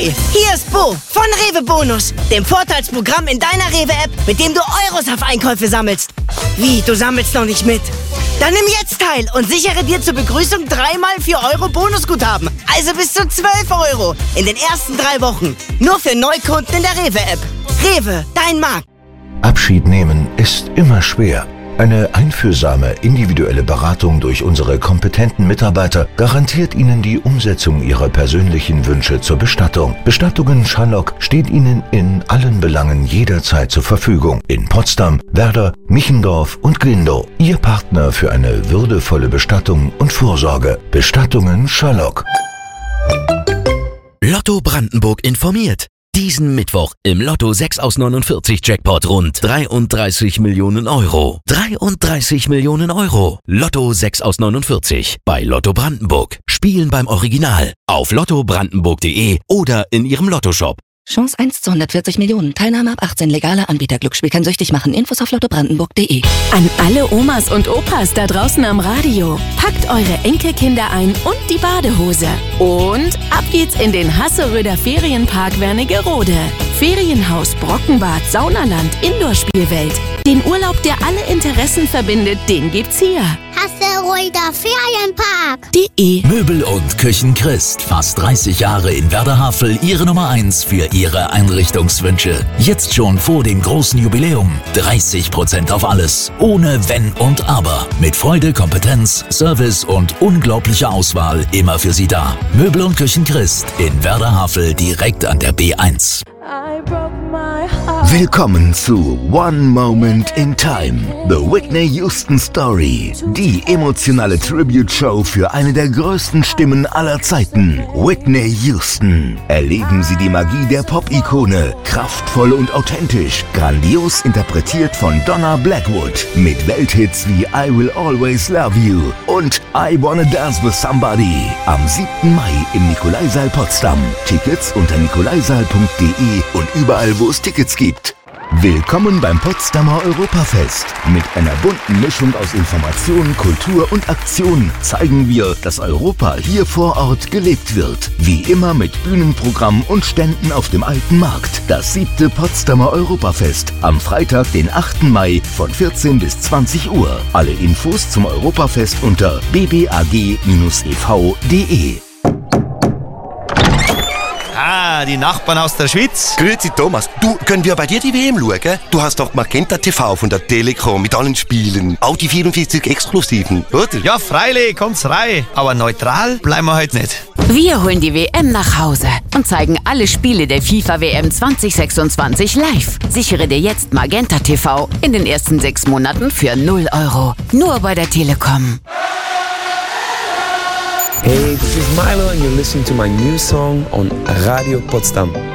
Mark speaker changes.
Speaker 1: Hi, hier ist Bo von Rewe Bonus, dem Vorteilsprogramm in deiner Rewe-App, mit dem du Euros auf Einkäufe sammelst. Wie, du sammelst noch nicht mit? Dann nimm jetzt teil und sichere dir zur Begrüßung 3x 4 Euro Bonusguthaben. Also bis zu 12 Euro in den ersten 3 Wochen. Nur für Neukunden in der Rewe-App. Rewe, dein Markt.
Speaker 2: Abschied nehmen ist immer schwer. Eine einfühlsame, individuelle Beratung durch unsere kompetenten Mitarbeiter garantiert Ihnen die Umsetzung Ihrer persönlichen Wünsche zur Bestattung. Bestattungen Schallock steht Ihnen in allen Belangen jederzeit zur Verfügung. In Potsdam, Werder, Michendorf und Glindow. Ihr Partner für eine würdevolle Bestattung und Vorsorge. Bestattungen Schallock.
Speaker 3: Lotto Brandenburg informiert. Diesen Mittwoch im Lotto 6 aus 49 Jackpot rund 33 Millionen Euro. 33 Millionen Euro. Lotto 6 aus 49 bei Lotto Brandenburg. Spielen beim Original auf lottobrandenburg.de oder in Ihrem Lottoshop.
Speaker 4: Chance 1 zu 140 Millionen. Teilnahme ab 18. Legaler Anbieter. Glücksspiel kann süchtig machen. Infos auf lottobrandenburg.de.
Speaker 5: An alle Omas und Opas da draußen am Radio. Packt eure Enkelkinder ein und die Badehose. Und ab geht's in den Hasseröder Ferienpark Wernigerode. Ferienhaus, Brockenbad, Saunaland, Indoorspielwelt. Den Urlaub, der alle Interessen verbindet, den gibt's hier.
Speaker 6: Hasseröder
Speaker 5: Ferienpark.de.
Speaker 7: Möbel und Küchen Christ. Fast 30 Jahre in Werder-Havel. Ihre Nummer 1 für Ihre Einrichtungswünsche. Jetzt schon vor dem großen Jubiläum. 30% auf alles. Ohne Wenn und Aber. Mit Freude, Kompetenz, Service und unglaublicher Auswahl immer für Sie da. Möbel und Küchen Christ in Werder-Havel direkt an der B1.
Speaker 2: Willkommen zu One Moment in Time, The Whitney Houston Story. Die emotionale Tribute-Show für eine der größten Stimmen aller Zeiten, Whitney Houston. Erleben Sie die Magie der Pop-Ikone, kraftvoll und authentisch, grandios interpretiert von Donna Blackwood, mit Welthits wie I Will Always Love You und I Wanna Dance With Somebody. Am 7. Mai im Nikolaisaal Potsdam. Tickets unter nikolaisaal.de und überall, wo es Tickets gibt. Willkommen beim Potsdamer Europafest. Mit einer bunten Mischung aus Information, Kultur und Aktion zeigen wir, dass Europa hier vor Ort gelebt wird. Wie immer mit Bühnenprogramm und Ständen auf dem Alten Markt. Das 7. Potsdamer Europafest am Freitag, den 8. Mai von 14 bis 20 Uhr. Alle Infos zum Europafest unter bbag-ev.de.
Speaker 8: Ah, die Nachbarn aus der Schweiz.
Speaker 9: Grüezi Thomas, du, können wir bei dir die WM schauen? Du hast doch Magenta TV von der Telekom mit allen Spielen. Auch die 44 Exklusiven, oder?
Speaker 8: Ja, freilich, kommt's rein. Aber neutral bleiben wir heute nicht.
Speaker 10: Wir holen die WM nach Hause und zeigen alle Spiele der FIFA-WM 2026 live. Sichere dir jetzt Magenta TV in den ersten 6 Monaten für 0 Euro. Nur bei der Telekom.
Speaker 11: Hey, this is Milo and you're listening to my new song on Radio Potsdam.